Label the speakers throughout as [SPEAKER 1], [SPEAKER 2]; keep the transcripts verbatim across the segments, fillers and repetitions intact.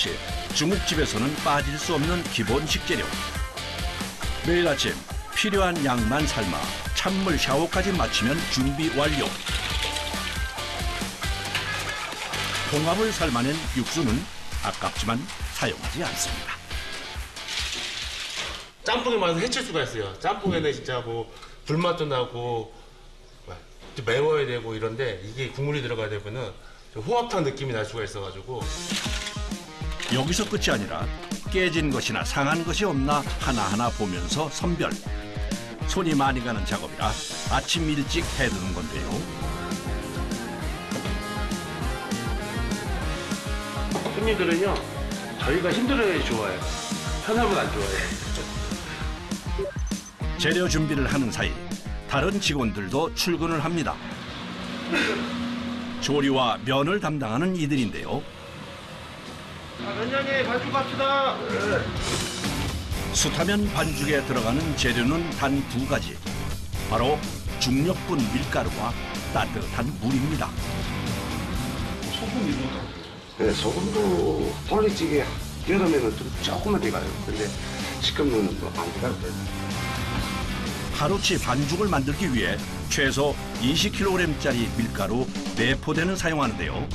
[SPEAKER 1] 역시 중국집에서는 빠질 수 없는 기본 식재료. 매일 아침 필요한 양만 삶아 찬물 샤워까지 마치면 준비 완료. 홍합을 삶아낸 육수는 아깝지만 사용하지 않습니다.
[SPEAKER 2] 짬뽕에 맛을 해칠 수가 있어요. 짬뽕에는 진짜 뭐 불맛도 나고 좀 매워야 되고 이런데 이게 국물이 들어가야 되면은 홍합탕 느낌이 날 수가 있어가지고.
[SPEAKER 1] 여기서 끝이 아니라 깨진 것이나 상한 것이 없나 하나하나 보면서 선별. 손이 많이 가는 작업이라 아침 일찍 해두는 건데요.
[SPEAKER 2] 손님들은요, 저희가 힘들어야 좋아해요. 편하면 안 좋아해요.
[SPEAKER 1] 재료 준비를 하는 사이 다른 직원들도 출근을 합니다. 조리와 면을 담당하는 이들인데요.
[SPEAKER 2] 면장님 반죽 갑시다.
[SPEAKER 1] 수타면 반죽에 들어가는 재료는 단 두 가지. 바로 중력분 밀가루와 따뜻한 물입니다.
[SPEAKER 2] 소금이요?
[SPEAKER 3] 네, 소금도 돌리찌개 여름에는 좀 조금만 들어가요. 근데 식감은 안 들어가요.
[SPEAKER 1] 하루치 반죽을 만들기 위해 최소 이십 킬로그램짜리 밀가루 네 포대는 사용하는데요.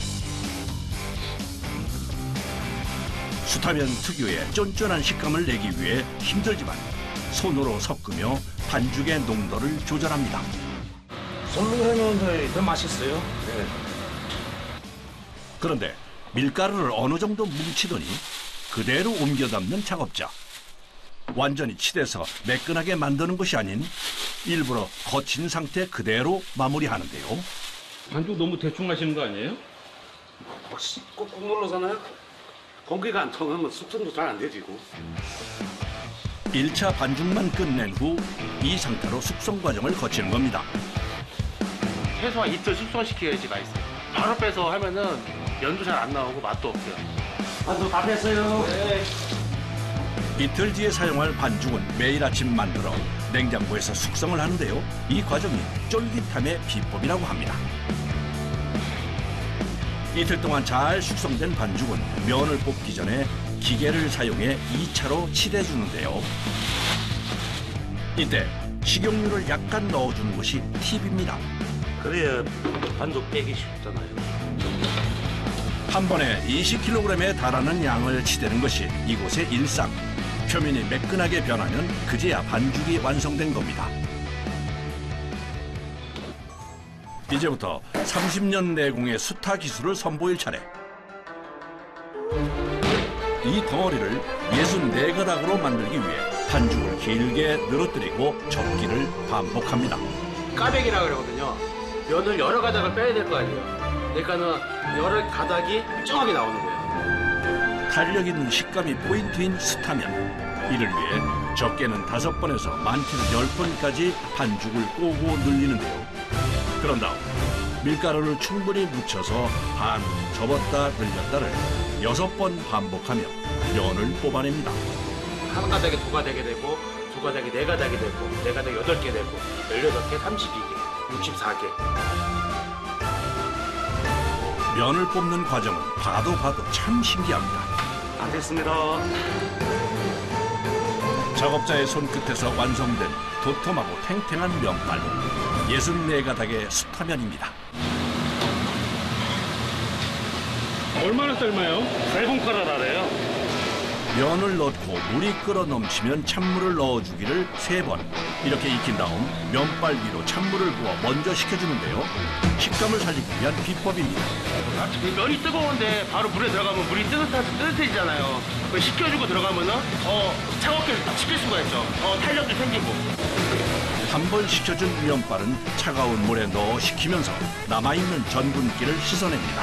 [SPEAKER 1] 수타면 특유의 쫀쫀한 식감을 내기 위해 힘들지만 손으로 섞으며 반죽의 농도를 조절합니다.
[SPEAKER 4] 손으로 해놓은 더 맛있어요.
[SPEAKER 3] 네.
[SPEAKER 1] 그런데 밀가루를 어느 정도 뭉치더니 그대로 옮겨 담는 작업자. 완전히 치대서 매끈하게 만드는 것이 아닌 일부러 거친 상태 그대로 마무리하는데요.
[SPEAKER 4] 반죽 너무 대충 하시는 거 아니에요?
[SPEAKER 3] 꾹꾹 눌러서는 공기가 안 통하면 숙성도 잘 안 되지고.
[SPEAKER 1] 일 차 반죽만 끝낸 후 이 상태로 숙성 과정을 거치는 겁니다.
[SPEAKER 2] 최소한 이틀 숙성시켜야지 맛있어요. 바로 빼서 하면은 면도 잘 안 나오고 맛도 없어요.
[SPEAKER 3] 반죽 다 뺐어요. 네.
[SPEAKER 1] 이틀 뒤에 사용할 반죽은 매일 아침 만들어 냉장고에서 숙성을 하는데요. 이 과정이 쫄깃함의 비법이라고 합니다. 이틀 동안 잘 숙성된 반죽은 면을 볶기 전에 기계를 사용해 이 차로 치대주는데요. 이때 식용유를 약간 넣어주는 것이 팁입니다.
[SPEAKER 2] 그래야 반죽 빼기 쉽잖아요.
[SPEAKER 1] 한 번에 이십 킬로그램에 달하는 양을 치대는 것이 이곳의 일상. 표면이 매끈하게 변하면 그제야 반죽이 완성된 겁니다. 이제부터 삼십 년 내공의 수타 기술을 선보일 차례. 이 덩어리를 예순네 가닥으로 만들기 위해 반죽을 길게 늘어뜨리고 접기를 반복합니다.
[SPEAKER 2] 까베기라 그러거든요. 면을 여러 가닥을 빼야 될 거 아니에요. 그러니까는 여러 가닥이 일정하게 나오는 거예요.
[SPEAKER 1] 탄력 있는 식감이 포인트인 수타면. 이를 위해 적게는 다섯 번에서 많게는 열 번까지 반죽을 꼬고 늘리는데요. 그런 다음 밀가루를 충분히 묻혀서 반 접었다 늘렸다를 여섯 번 반복하며 면을 뽑아냅니다.
[SPEAKER 2] 한 가닥에 두 가닥이 되고, 두 가닥이 네 가닥이 되고, 네 가닥이 여덟 개 되고, 열여덟 개, 삼십이 개, 육십사 개.
[SPEAKER 1] 면을 뽑는 과정은 봐도 봐도 참 신기합니다.
[SPEAKER 3] 안 됐습니다.
[SPEAKER 1] 작업자의 손끝에서 완성된 도톰하고 탱탱한 면발. 예순네 가닥의 수타면입니다.
[SPEAKER 4] 얼마나 삶아요?
[SPEAKER 2] 얇은 끓어라래요.
[SPEAKER 1] 면을 넣고 물이 끓어 넘치면 찬물을 넣어주기를 세 번. 이렇게 익힌 다음 면발 위로 찬물을 부어 먼저 식혀주는데요. 식감을 살리기 위한 비법입니다.
[SPEAKER 2] 면이 뜨거운데 바로 물에 들어가면 물이 뜨뜻하, 뜨뜻해지잖아요. 식혀주고 들어가면은 더 차갑게 식힐 수가 있죠. 더 탄력도 생기고.
[SPEAKER 1] 한 번 식혀준 면발은 차가운 물에 넣어 식히면서 남아있는 전분기를 씻어냅니다.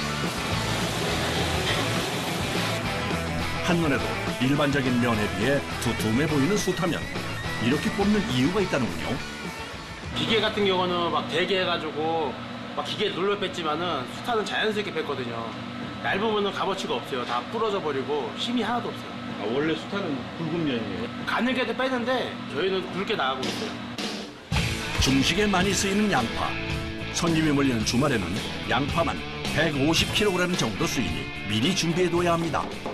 [SPEAKER 1] 한눈에도 일반적인 면에 비해 두툼해 보이는 수타면. 이렇게 뽑는 이유가 있다는군요.
[SPEAKER 2] 기계 같은 경우는 막 대게 해가지고 막 기계에 눌러 뺐지만은 수타는 자연스럽게 뺐거든요. 얇으면은 값어치가 없어요. 다 부러져 버리고 힘이 하나도 없어요.
[SPEAKER 4] 아, 원래 수타는 굵은 면이에요.
[SPEAKER 2] 가늘게도 빼는데 저희는 굵게 나가고 있어요.
[SPEAKER 1] 중식에 많이 쓰이는 양파. 손님이 몰리는 주말에는 양파만 백오십 킬로그램 정도 쓰이니 미리 준비해둬야 합니다.